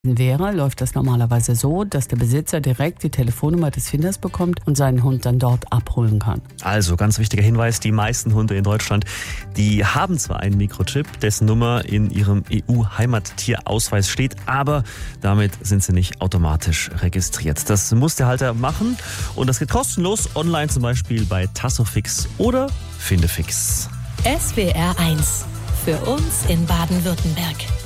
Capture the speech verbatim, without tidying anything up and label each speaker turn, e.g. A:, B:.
A: wäre, läuft das normalerweise so, dass der Besitzer direkt die Telefonnummer des Finders bekommt und seinen Hund dann dort abholen kann.
B: Also, ganz wichtiger Hinweis, die meisten Hunde in Deutschland, die haben zwar einen Mikrochip, dessen Nummer in ihrem E U-Heimattierausweis steht, aber damit sind sie nicht automatisch registriert. Das muss der Halter machen und das geht kostenlos online, zum Beispiel bei Tassofix oder Findefix.
C: S W R eins. Für uns in Baden-Württemberg.